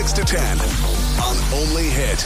6 to 10 on Only Hit.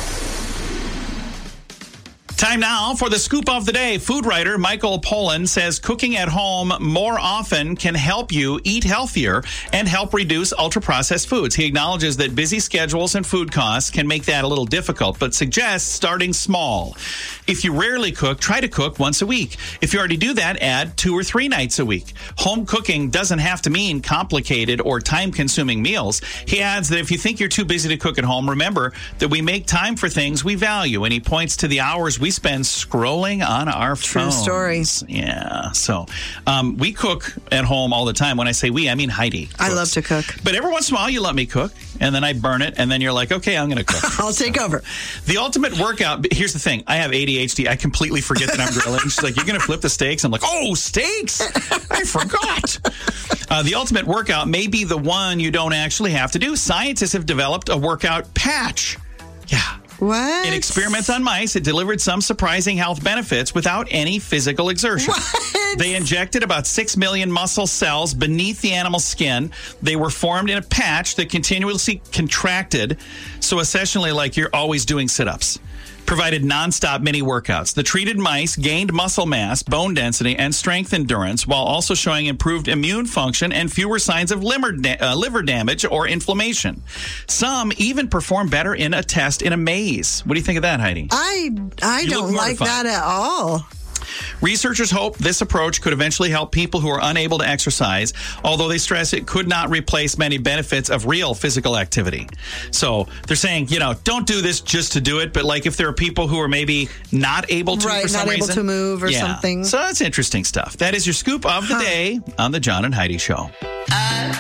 Time now for the scoop of the day. Food writer Michael Pollan says cooking at home more often can help you eat healthier and help reduce ultra-processed foods. He acknowledges that busy schedules and food costs can make that a little difficult, but suggests starting small. If you rarely cook, try to cook once a week. If you already do that, add 2 or 3 nights a week. Home cooking doesn't have to mean complicated or time-consuming meals. He adds that if you think you're too busy to cook at home, remember that we make time for things we value, and he points to the hours we spend scrolling on our phones. True story. Yeah. So we cook at home all the time. When I say we, I mean Heidi cooks. I love to cook. But every once in a while, you let me cook, and then I burn it, and then you're like, okay, I'm going to cook. I'll take over. The ultimate workout, here's the thing. I have ADHD. I completely forget that I'm grilling. She's like, you're going to flip the steaks? I'm like, oh, steaks? I forgot. The ultimate workout may be the one you don't actually have to do. Scientists have developed a workout patch. Yeah. What? In experiments on mice, it delivered some surprising health benefits without any physical exertion. What? They injected about 6 million muscle cells beneath the animal's skin. They were formed in a patch that continuously contracted, so essentially like you're always doing sit-ups. Provided nonstop mini workouts. The treated mice gained muscle mass, bone density, and strength endurance while also showing improved immune function and fewer signs of liver damage or inflammation. Some even perform better in a test in a maze. What do you think of that, Heidi? I don't like that at all. Researchers hope this approach could eventually help people who are unable to exercise, although they stress it could not replace many benefits of real physical activity. So they're saying, don't do this just to do it, but like if there are people who are maybe not able to for some reason. Not able to move or something. So that's interesting stuff. That is your scoop of the day on the John and Heidi Show.